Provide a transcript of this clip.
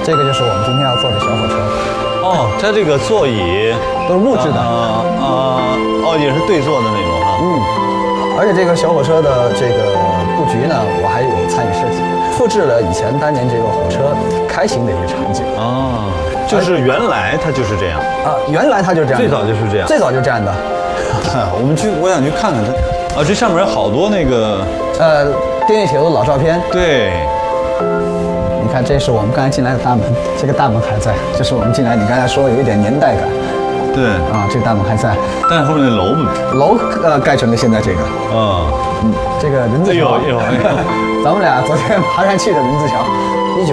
这个就是我们今天要坐的小火车。 哦，它这个座椅都是木质的。 哦，也是对坐的那种哈。 而且这个小火车的这个布局呢，我还有参与设计，复制了以前当年这个火车开行的一个场景。 哦，就是原来它就是这样啊，原来它就是这样， 最早就是这样， 最早就这样的。 我想去看看它。啊，这上面有好多那个电力铁路老照片。 对。 你看，这是我们刚才进来的大门，这个大门还在，这是我们进来。你刚才说有一点年代感。 对。 啊，这个大门还在， 但是后面的楼盖成了现在这个。 这个人字桥。咱们俩昨天爬上去的人字桥。